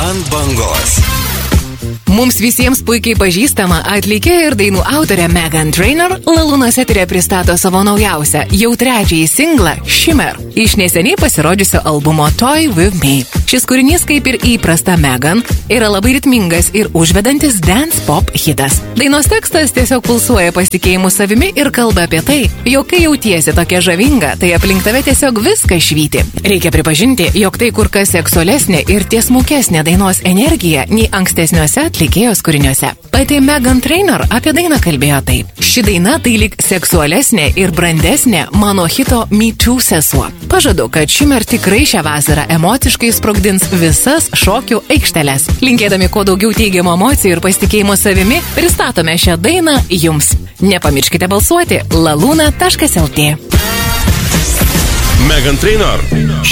Ant bangos. Mums visiems puikiai pažįstama atlikėja ir dainų autorė Meghan Trainor Lalūnos eteryje pristato savo naujausią, jau trečiąjį singlą Shimmer iš neseniai pasirodžiusio albumo Toy With Me. Šis kūrinys, kaip ir įprasta Meghan, yra labai ritmingas ir užvedantis dance pop hitas. Dainos tekstas tiesiog pulsuoja pasitikėjimu savimi ir kalba apie tai, jog kai jautiesi tokia žavinga, tai aplink tave tiesiog viską švyti. Reikia pripažinti, jog tai kur kas seksualesnė ir tiesmukesnė dainos energija nei ankstesniuose atlikėjos kūriniuose. Pati Meghan Trainor apie dainą kalbėjo taip. Ši daina tai lyg seksualesnė ir brandesnė mano hito Me Too sesuo. Pažadu, kad Shimmer tikrai šią vasarą emociškai sprogdins visas šokių aikšteles. Linkėdami kuo daugiau teigiamų emocijų ir pasitikėjimo savimi, pristatome šią dainą jums. Nepamirškite balsuoti laluna.lt. Meghan Trainor.